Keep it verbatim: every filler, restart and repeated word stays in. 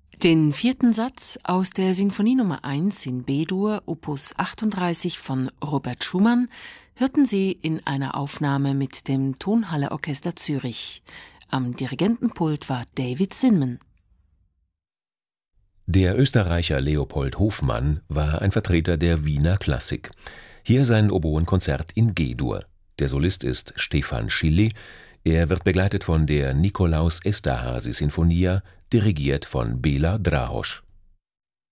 Den vierten Satz aus der Sinfonie Nummer eins in B-Dur, Opus achtunddreißig von Robert Schumann, hörten Sie in einer Aufnahme mit dem Tonhalle Orchester Zürich. Am Dirigentenpult war David Zinman. Der Österreicher Leopold Hofmann war ein Vertreter der Wiener Klassik. Hier sein Oboenkonzert in G-Dur. Der Solist ist Stefan Schilly. Er wird begleitet von der Nikolaus Esterházy Sinfonia, dirigiert von Béla Drahos.